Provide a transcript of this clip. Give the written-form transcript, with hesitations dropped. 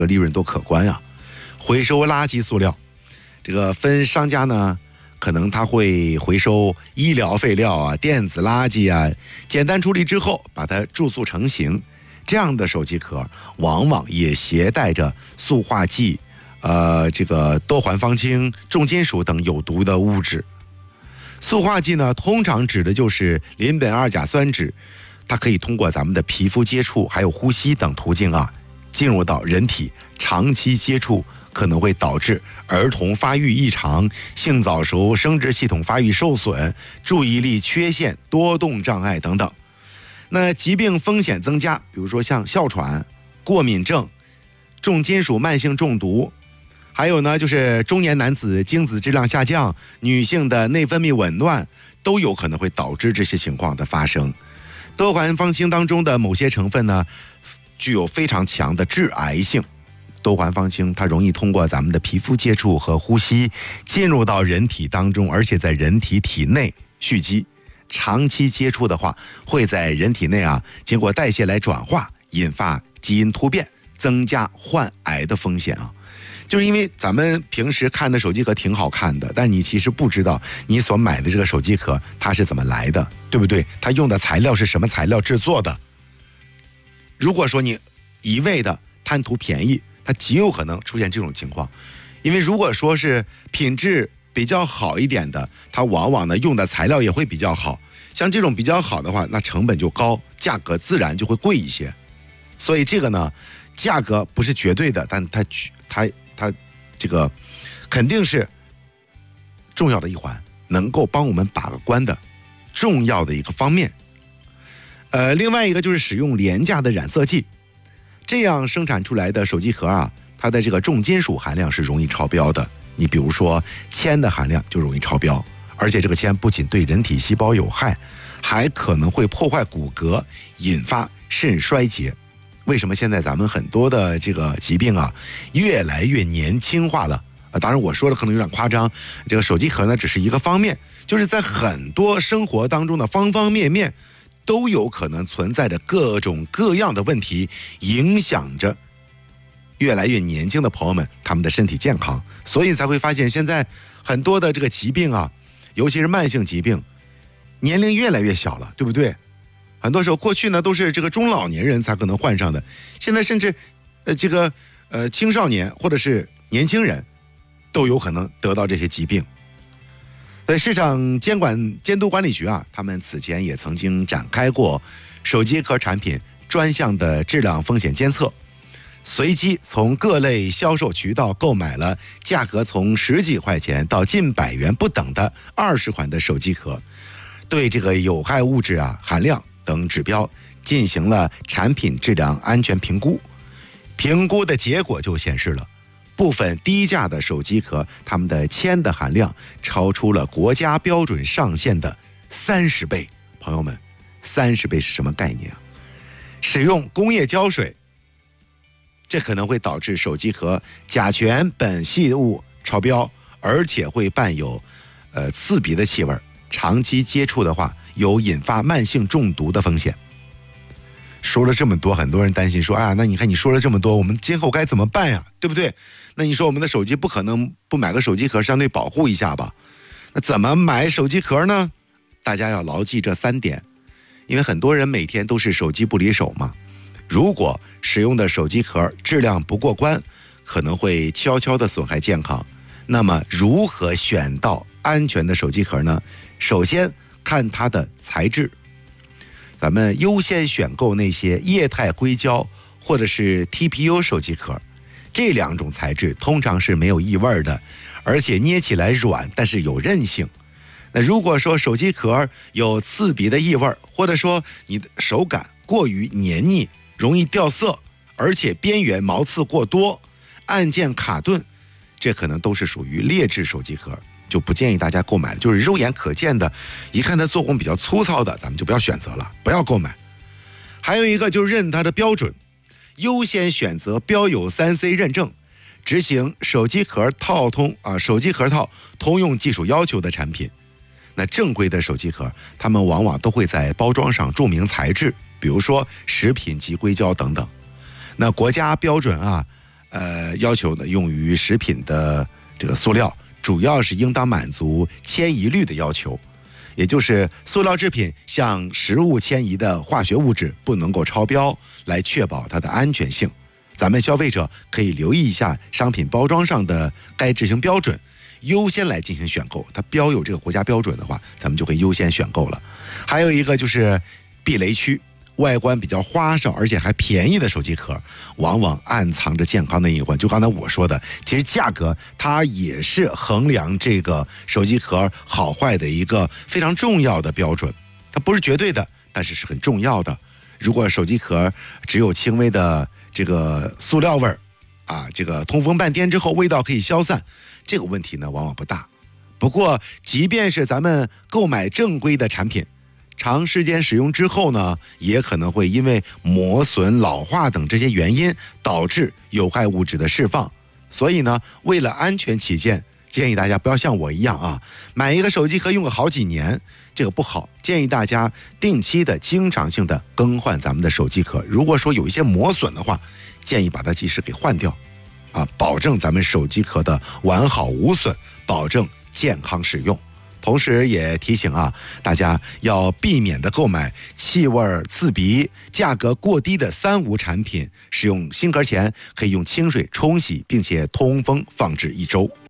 利润多可观啊。回收垃圾塑料，这个分商家呢，可能他会回收医疗废料啊、电子垃圾啊，简单处理之后把它注塑成型。这样的手机壳往往也携带着塑化剂、这个多环芳烃、重金属等有毒的物质。塑化剂呢，通常指的就是邻苯二甲酸酯，它可以通过咱们的皮肤接触还有呼吸等途径啊，进入到人体，长期接触可能会导致儿童发育异常、性早熟、生殖系统发育受损、注意力缺陷、多动障碍等等。那疾病风险增加，比如说像哮喘、过敏症、重金属慢性中毒，还有呢就是中年男子精子质量下降、女性的内分泌紊乱，都有可能会导致这些情况的发生。多环芳烃当中的某些成分呢，具有非常强的致癌性。多环芳烃它容易通过咱们的皮肤接触和呼吸进入到人体当中，而且在人体体内蓄积。长期接触的话，会在人体内啊经过代谢来转化，引发基因突变，增加患癌的风险啊。就是因为咱们平时看的手机壳挺好看的，但你其实不知道你所买的这个手机壳它是怎么来的，对不对？它用的材料是什么材料制作的？如果说你一味的贪图便宜，它极有可能出现这种情况。因为如果说是品质比较好一点的，它往往呢用的材料也会比较好。像这种比较好的话，那成本就高，价格自然就会贵一些。所以这个呢，价格不是绝对的，但它这个肯定是重要的一环，能够帮我们把个关的重要的一个方面。另外一个就是使用廉价的染色剂，这样生产出来的手机壳啊，它的这个重金属含量是容易超标的。你比如说铅的含量就容易超标，而且这个铅不仅对人体细胞有害，还可能会破坏骨骼，引发肾衰竭。为什么现在咱们很多的这个疾病啊越来越年轻化了？当然我说的可能有点夸张，这个手机壳呢只是一个方面，就是在很多生活当中的方方面面都有可能存在着各种各样的问题，影响着越来越年轻的朋友们他们的身体健康。所以才会发现现在很多的这个疾病啊，尤其是慢性疾病，年龄越来越小了，对不对？很多时候过去呢都是这个中老年人才可能患上的，现在甚至青少年或者是年轻人都有可能得到这些疾病。在市场监督管理局啊，他们此前也曾经展开过手机壳产品专项的质量风险监测，随机从各类销售渠道购买了价格从10几块钱到近100元不等的20款的手机壳，对这个有害物质啊含量等指标进行了产品质量安全评估。评估的结果就显示了部分低价的手机壳，它们的铅的含量超出了国家标准上限的30倍。朋友们，30倍是什么概念啊？使用工业胶水，这可能会导致手机壳甲醛苯系物超标，而且会伴有刺鼻的气味，长期接触的话有引发慢性中毒的风险。说了这么多，很多人担心说，那你看你说了这么多，我们今后该怎么办呀？对不对？那你说我们的手机不可能不买个手机壳相对保护一下吧？那怎么买手机壳呢？大家要牢记这3点，因为很多人每天都是手机不离手嘛。如果使用的手机壳质量不过关，可能会悄悄地损害健康。那么如何选到安全的手机壳呢？首先看它的材质，咱们优先选购那些液态硅胶或者是 TPU 手机壳，这2种材质通常是没有异味的，而且捏起来软，但是有韧性。那如果说手机壳有刺鼻的异味，或者说你的手感过于黏腻，容易掉色，而且边缘毛刺过多，按键卡顿，这可能都是属于劣质手机壳，就不建议大家购买。就是肉眼可见的，一看它做工比较粗糙的，咱们就不要选择了，不要购买。还有一个就是认它的标准，优先选择标有3C 认证，执行手机壳套通用技术要求的产品。那正规的手机壳，他们往往都会在包装上注明材质，比如说食品级硅胶等等。那国家标准要求呢用于食品的这个塑料，主要是应当满足迁移率的要求，也就是塑料制品向食物迁移的化学物质不能够超标，来确保它的安全性。咱们消费者可以留意一下商品包装上的该执行标准，优先来进行选购。它标有这个国家标准的话，咱们就会优先选购了。还有一个就是避雷区，外观比较花哨而且还便宜的手机壳，往往暗藏着健康的隐患。就刚才我说的，其实价格它也是衡量这个手机壳好坏的一个非常重要的标准，它不是绝对的，但是是很重要的。如果手机壳只有轻微的这个塑料味儿啊，这个通风半天之后味道可以消散，这个问题呢往往不大。不过即便是咱们购买正规的产品，长时间使用之后呢，也可能会因为磨损、老化等这些原因导致有害物质的释放。所以呢，为了安全起见，建议大家不要像我一样啊，买一个手机壳用个好几年，这个不好。建议大家定期的、经常性的更换咱们的手机壳。如果说有一些磨损的话，建议把它及时给换掉，啊，保证咱们手机壳的完好无损，保证健康使用。同时也提醒啊，大家要避免的购买气味刺鼻、价格过低的三无产品。使用新壳前可以用清水冲洗，并且通风放置1周。